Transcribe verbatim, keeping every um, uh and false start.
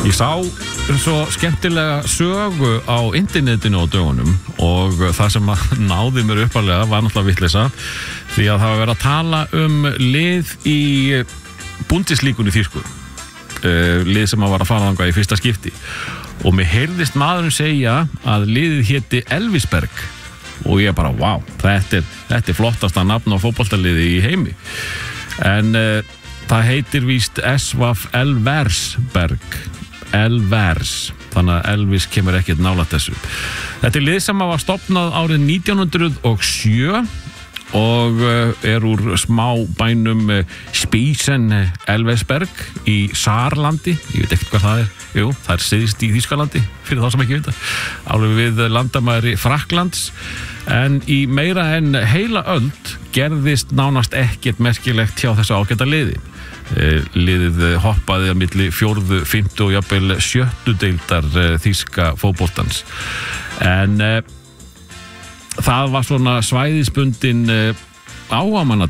Ég sá svo skemmtilega sögu á internetinu á dögunum og það sem náði mér uppalega var náttúrulega vitleysa því að það var verið að tala um lið í Bundesligunni þýsku, lið sem að var að fara þangað í fyrsta skipti og mér heyrðist maðurinn segja að liðið héti Elvisberg og ég bara, vá, þetta er, þetta er flottasta nafn á fótboltaliði í heimi en uh, það heitir víst S V F Elversberg Elvers, þannig að Elvis kemur ekkert nálægt þessu. Þetta er lið sem var stofnað árið nítján hundruð og sjö og er úr smá bænum Spísen Elversberg í Saarlandi, ég veit ekkert hvað það er, jú, það er syðst í Þýskalandi, fyrir þá sem ekki vita, alveg við landamæri Frakklands, en í meira en heila öld gerðist nánast ekkert merkilegt hjá þessu ágæta liði. Liðið hoppaði á milli fjórðu, fimmtu og jafnvel sjöttu deildar þýska fótboltans en e, það var svona svæðisbundin e, áhugamanna